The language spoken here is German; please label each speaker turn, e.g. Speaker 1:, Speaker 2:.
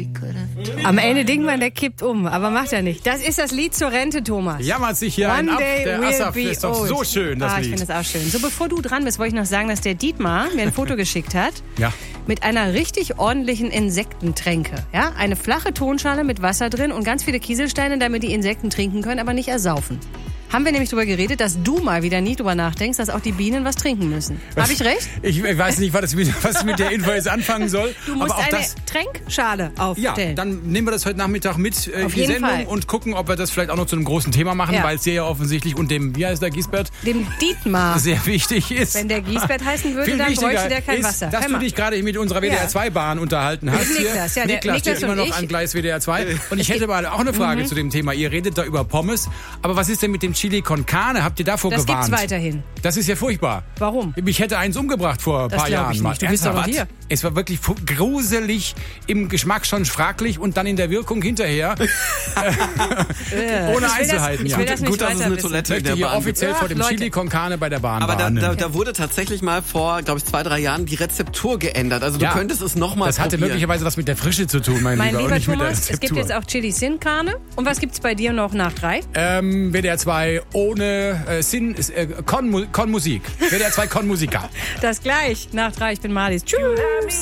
Speaker 1: Am Ende denkt man, der kippt um, aber macht er nicht. Das ist das Lied zur Rente, Thomas.
Speaker 2: Jammert sich hier einen ab. Der Asaf ist doch so schön, das Lied.
Speaker 1: Ich finde das auch schön. So, bevor du dran bist, wollte ich noch sagen, dass der Dietmar mir ein Foto geschickt hat.
Speaker 2: Ja.
Speaker 1: Mit einer richtig ordentlichen Insektentränke. Ja? Eine flache Tonschale mit Wasser drin und ganz viele Kieselsteine, damit die Insekten trinken können, aber nicht ersaufen. Haben wir nämlich darüber geredet, dass du mal wieder nie drüber nachdenkst, dass auch die Bienen was trinken müssen. Habe ich recht?
Speaker 2: Ich weiß nicht, was ich mit der Info jetzt anfangen soll.
Speaker 1: Du musst
Speaker 2: aber auch
Speaker 1: eine Tränkschale aufstellen.
Speaker 2: Ja, dann nehmen wir das heute Nachmittag mit in die Sendung
Speaker 1: Fall.
Speaker 2: Und gucken, ob wir das vielleicht auch noch zu einem großen Thema machen, weil es sehr offensichtlich und dem, wie heißt der, Giesbert?
Speaker 1: Dem Dietmar.
Speaker 2: Sehr wichtig ist.
Speaker 1: Wenn der Giesbert heißen würde, dann bräuchte der kein Wasser.
Speaker 2: Dass du dich gerade mit unserer WDR-2-Bahn unterhalten hast.
Speaker 1: Niklas, ja,
Speaker 2: Niklas steht immer noch an Gleis WDR 2. Und ich hätte mal auch eine Frage zu dem Thema. Ihr redet da über Pommes, aber was ist denn mit dem Chili con Carne? Habt ihr davor gewarnt?
Speaker 1: Das gibt's weiterhin.
Speaker 2: Das ist ja furchtbar.
Speaker 1: Warum?
Speaker 2: Mich hätte eins umgebracht vor ein paar Jahren.
Speaker 1: Nicht. Du bist doch hier.
Speaker 2: Es war wirklich gruselig, im Geschmack schon fraglich und dann in der Wirkung hinterher. Ohne Einzelheiten.
Speaker 1: Ich will das nicht
Speaker 3: Gut, dass es eine Toilette in der
Speaker 2: hier
Speaker 3: Bahn
Speaker 2: offiziell vor dem Chili con Carne bei der Bahn
Speaker 3: Aber
Speaker 2: warnen.
Speaker 3: da wurde tatsächlich mal vor, glaube ich, 2-3 Jahren die Rezeptur geändert. Also du könntest es nochmal
Speaker 2: Das hatte möglicherweise was mit der Frische zu tun, mein Lieber.
Speaker 1: Mein
Speaker 2: und
Speaker 1: lieber
Speaker 2: nicht mit der
Speaker 1: Thomas, es gibt
Speaker 2: Rezeptur.
Speaker 1: jetzt auch Chili Sin Carne. Und was gibt's bei dir noch nach 3?
Speaker 2: WDR 2 ohne Con Musik. WDR 2 Con Musica.
Speaker 1: Das gleich nach 3. Ich bin Marlies. Tschüss.